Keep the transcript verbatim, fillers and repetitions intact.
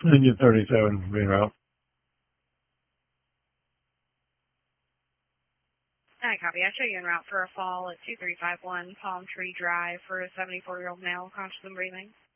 Engine thirty-seven, being route. I copy. I show you en route for a fall at two three five one Palm Tree Drive for a seventy-four-year-old male, conscious and breathing.